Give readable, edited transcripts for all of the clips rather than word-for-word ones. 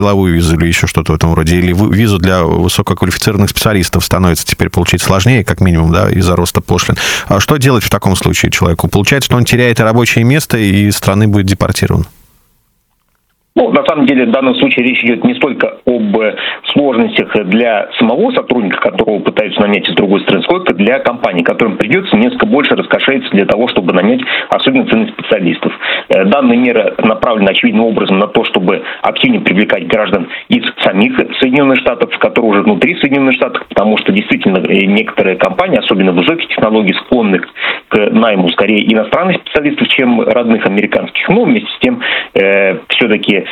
деловую визу или еще что-то в этом роде, или визу для высококвалифицированных специалистов становится теперь получить сложнее, как минимум, да, из-за роста пошлин. А что делать в таком случае человеку? Получается, что он теряет и рабочее место, и из страны будет депортирован? На самом деле, в данном случае речь идет не столько об сложностях для самого сотрудника, которого пытаются нанять с другой стороны, сколько для компаний, которым придется несколько больше раскошелиться для того, чтобы нанять особенно ценных специалистов. Данная мера направлена очевидным образом на то, чтобы активнее привлекать граждан из самих Соединенных Штатов, которые уже внутри Соединенных Штатов, потому что действительно некоторые компании, особенно высокие технологии, склонны к найму скорее иностранных специалистов, чем родных американских. Но вместе с тем все-таки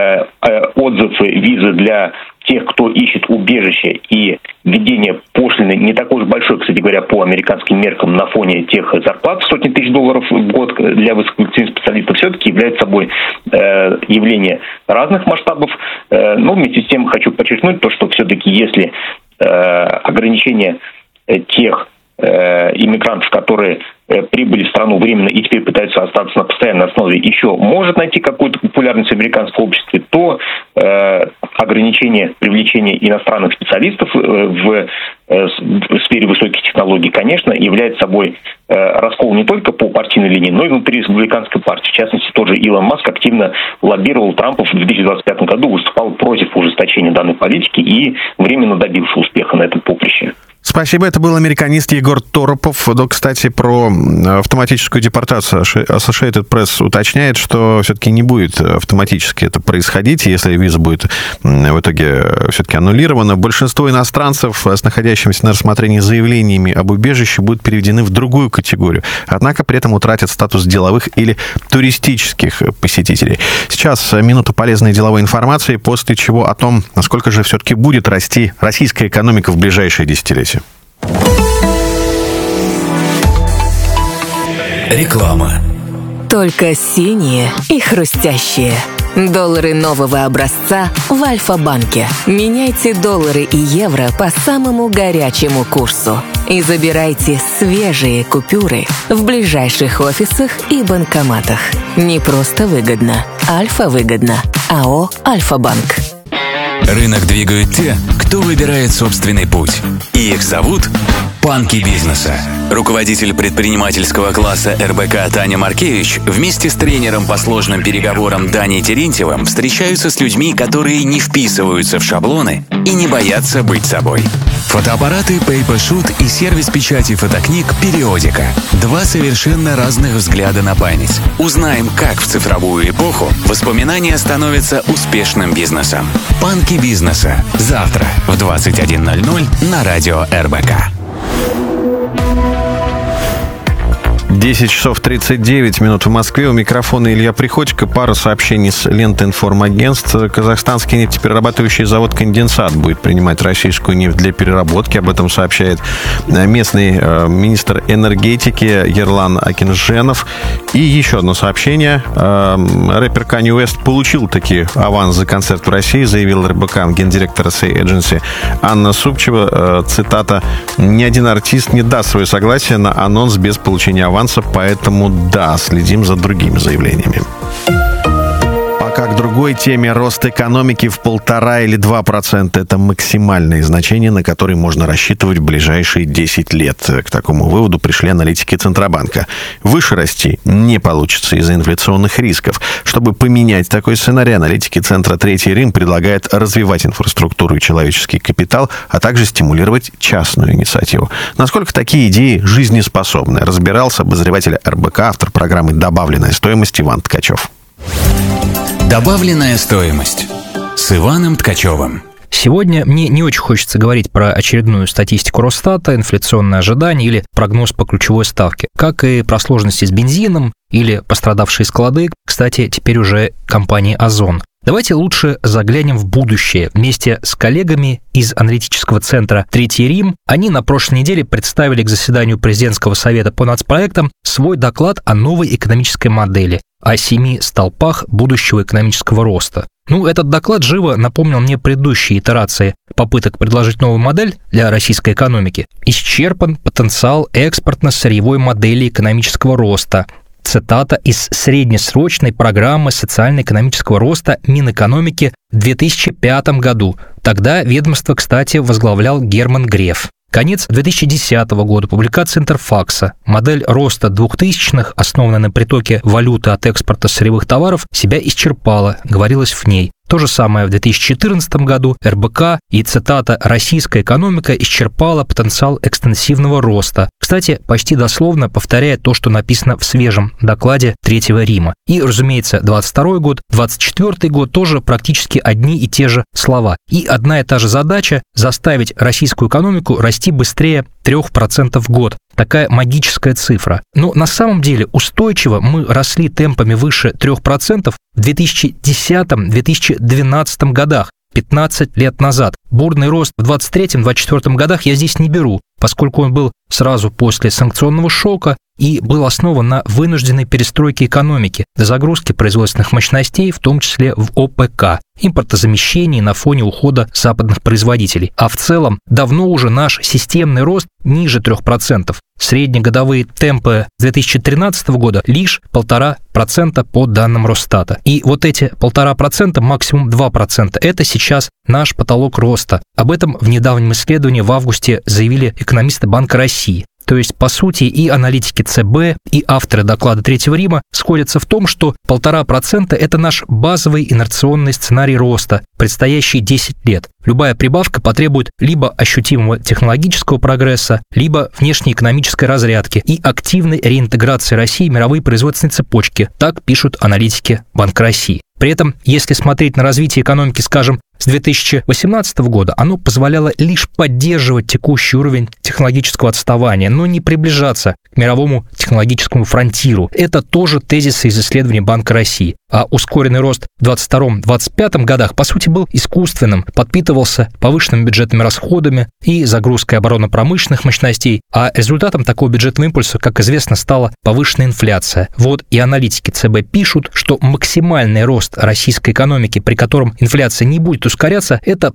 отзыв визы для тех, кто ищет убежище, и введение пошлины не такой уж большой, кстати говоря, по американским меркам на фоне тех зарплат в сотни тысяч долларов в год для высококвалифицированных специалистов, все-таки является собой явление разных масштабов. Но вместе с тем хочу подчеркнуть то, что все-таки если ограничение тех иммигрантов, которые прибыли в страну временно и теперь пытаются остаться на постоянной основе, еще может найти какую-то популярность в американском обществе, то ограничение привлечения иностранных специалистов в сфере высоких технологий, конечно, является собой раскол не только по партийной линии, но и внутри республиканской партии. В частности, тот же Илон Маск активно лоббировал Трампа в 2025 году, выступал против ужесточения данной политики и временно добился успеха на этом поприще. Спасибо. Это был американист Егор Торопов. Но, кстати, про автоматическую депортацию Associated Press уточняет, что все-таки не будет автоматически это происходить, если виза будет в итоге все-таки аннулирована. Большинство иностранцев с находящимися на рассмотрении заявлениями об убежище будут переведены в другую категорию, однако при этом утратят статус деловых или туристических посетителей. Сейчас минута полезной деловой информации, после чего о том, насколько же все-таки будет расти российская экономика в ближайшие десятилетия. Реклама. Только синие и хрустящие. Доллары нового образца в Альфа-банке. Меняйте доллары и евро по самому горячему курсу. И забирайте свежие купюры в ближайших офисах и банкоматах. Не просто выгодно. Альфа-выгодно. АО «Альфа-банк». Рынок двигают те, кто выбирает собственный путь. И их зовут «Панки бизнеса». Руководитель предпринимательского класса РБК Таня Маркевич вместе с тренером по сложным переговорам Даней Терентьевым встречаются с людьми, которые не вписываются в шаблоны и не боятся быть собой. Фотоаппараты PaperShoot и сервис печати фотокниг «Периодика». Два совершенно разных взгляда на память. Узнаем, как в цифровую эпоху воспоминания становятся успешным бизнесом. «Панки бизнеса». Завтра в 21:00 на радио РБК. 10 часов 39 минут в Москве. У микрофона Илья Приходько. Пара сообщений с ленты информагентств. Казахстанский нефтеперерабатывающий завод «Конденсат» будет принимать российскую нефть для переработки. Об этом сообщает местный министр энергетики Ерлан Акинженов. И еще одно сообщение. Рэпер Канье Уэст получил таки аванс за концерт в России, заявил РБК гендиректор Say Agency Анна Супчева. Цитата: «Ни один артист не даст свое согласие на анонс без получения аванса, поэтому да, следим за другими заявлениями». Пока к другой теме. Рост экономики в 1,5 или 2% — это максимальное значение, на которое можно рассчитывать в ближайшие 10 лет. К такому выводу пришли аналитики Центробанка. Выше расти не получится из-за инфляционных рисков. Чтобы поменять такой сценарий, аналитики Центра «Третий Рим» предлагают развивать инфраструктуру и человеческий капитал, а также стимулировать частную инициативу. Насколько такие идеи жизнеспособны, разбирался обозреватель РБК, автор программы «Добавленная стоимость» Иван Ткачев. Добавленная стоимость с Иваном Ткачевым. Сегодня мне не очень хочется говорить про очередную статистику Росстата, инфляционные ожидания или прогноз по ключевой ставке, как и про сложности с бензином или пострадавшие склады, кстати, теперь уже компании «Озон». Давайте лучше заглянем в будущее. Вместе с коллегами из аналитического центра «Третий Рим» они на прошлой неделе представили к заседанию президентского совета по нацпроектам свой доклад о новой экономической модели, о 7 столпах будущего экономического роста. Этот доклад живо напомнил мне предыдущие итерации попыток предложить новую модель для российской экономики. Исчерпан потенциал экспортно-сырьевой модели экономического роста. цитата из среднесрочной программы социально-экономического роста Минэкономики в 2005 году. Тогда ведомство, кстати, возглавлял Герман Греф. Конец 2010 года, публикация Интерфакса. Модель роста 2000-х, основанная на притоке валюты от экспорта сырьевых товаров, себя исчерпала, говорилось в ней. То же самое в 2014 году РБК и, цитата, «российская экономика исчерпала потенциал экстенсивного роста». Кстати, почти дословно повторяет то, что написано в свежем докладе Третьего Рима. И, разумеется, 22 год, 24 год тоже практически одни и те же слова. И одна и та же задача – заставить российскую экономику расти быстрее 3% в год. Такая магическая цифра. Но на самом деле устойчиво мы росли темпами выше 3% в 2010-2012 годах, 15 лет назад. Бурный рост в 2023-2024 годах я здесь не беру, поскольку он был сразу после санкционного шока и был основан на вынужденной перестройке экономики, загрузке производственных мощностей, в том числе в ОПК, импортозамещении на фоне ухода западных производителей. А в целом давно уже наш системный рост ниже 3%. Среднегодовые темпы 2013 года лишь 1,5% по данным Росстата. И вот эти 1,5%, максимум 2%, это сейчас наш потолок роста. Об этом в недавнем исследовании в августе заявили экономисты Банка России. То есть, по сути, и аналитики ЦБ, и авторы доклада Третьего Рима сходятся в том, что 1,5% – это наш базовый инерционный сценарий роста, предстоящие 10 лет. Любая прибавка потребует либо ощутимого технологического прогресса, либо внешнеэкономической разрядки и активной реинтеграции России в мировые производственные цепочки. Так пишут аналитики Банка России. При этом, если смотреть на развитие экономики, скажем, с 2018 года, оно позволяло лишь поддерживать текущий уровень технологического отставания, но не приближаться к мировому технологическому фронтиру. Это тоже тезисы из исследований Банка России. А ускоренный рост в 2022-2025 годах, по сути, был искусственным, подпитывался повышенными бюджетными расходами и загрузкой оборонно-промышленных мощностей, а результатом такого бюджетного импульса, как известно, стала повышенная инфляция. Вот и аналитики ЦБ пишут, что максимальный рост российской экономики, при котором инфляция не будет ускоряться, это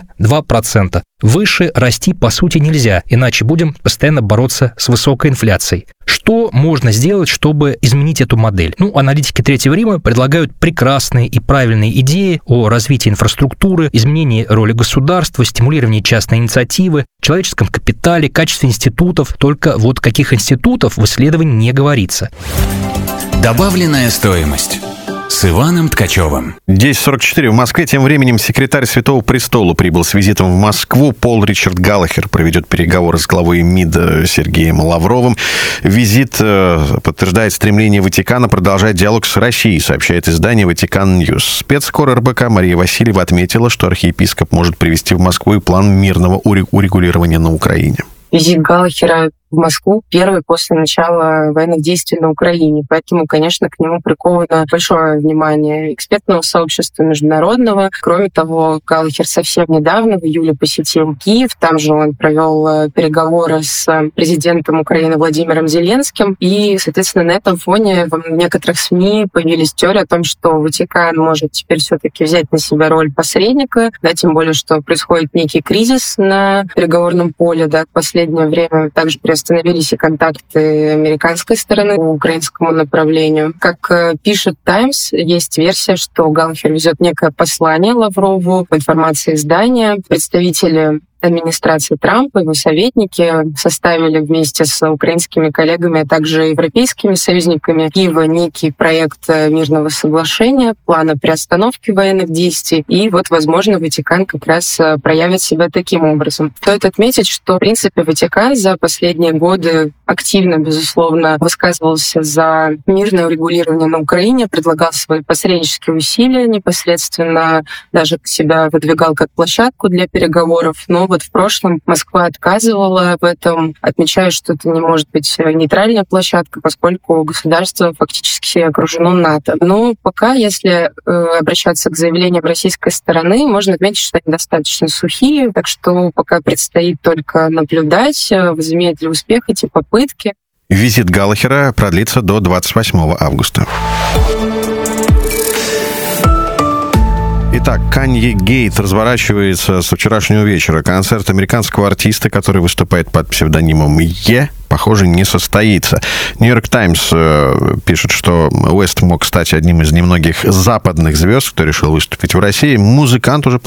1,5-2%. Выше расти, по сути, нельзя, иначе будем постоянно бороться с высокой инфляцией. Что можно сделать, чтобы изменить эту модель? Аналитики Третьего Рима предлагают прекрасные и правильные идеи о развитии инфраструктуры, изменении роли государства, стимулировании частной инициативы, человеческом капитале, качестве институтов. Только вот каких институтов в исследовании не говорится. Добавленная стоимость. С Иваном Ткачевым. 10:44 в Москве. Тем временем секретарь Святого Престола прибыл с визитом в Москву. Пол Ричард Галлахер проведет переговоры с главой МИД Сергеем Лавровым. Визит подтверждает стремление Ватикана продолжать диалог с Россией, сообщает издание «Ватикан Ньюс». Спецкор РБК Мария Васильева отметила, что архиепископ может привести в Москву и план мирного урегулирования на Украине. Визит Галлахера в Москву первый после начала военных действий на Украине. Поэтому, конечно, к нему приковано большое внимание экспертного сообщества международного. Кроме того, Галлахер совсем недавно, в июле, посетил Киев. Там же он провел переговоры с президентом Украины Владимиром Зеленским. И, соответственно, на этом фоне в некоторых СМИ появились теории о том, что Ватикан может теперь все-таки взять на себя роль посредника. Да, тем более, что происходит некий кризис на переговорном поле. Да, в последнее время также остановились и контакты американской стороны по украинскому направлению. Как пишет «Таймс», есть версия, что Галлахер везет некое послание Лаврову. По информации издания, представители администрации Трампа, его советники составили вместе с украинскими коллегами, а также европейскими союзниками Киева некий проект мирного соглашения, плана приостановки военных действий. И вот, возможно, Ватикан как раз проявит себя таким образом. Стоит отметить, что, в принципе, Ватикан за последние годы активно, безусловно, высказывался за мирное урегулирование на Украине, предлагал свои посреднические усилия непосредственно, даже себя выдвигал как площадку для переговоров. Но вот в прошлом Москва отказывала в этом, отмечая, что это не может быть нейтральная площадка, поскольку государство фактически окружено НАТО. Но пока, если обращаться к заявлениям российской стороны, можно отметить, что они достаточно сухие, так что пока предстоит только наблюдать, возымеют ли успех эти попытки. Визит Галлахера продлится до 28 августа. Итак, Канье Гейт разворачивается со вчерашнего вечера. Концерт американского артиста, который выступает под псевдонимом Е, похоже, не состоится. Нью-Йорк Таймс пишет, что Уэст мог стать одним из немногих западных звезд, кто решил выступить в России. Музыкант уже